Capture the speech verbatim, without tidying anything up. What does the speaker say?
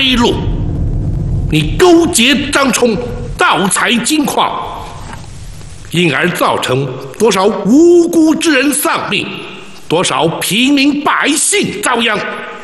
露，你勾结张冲，盗采金矿，因而造成多少无辜之人丧命，多少平民百姓遭殃。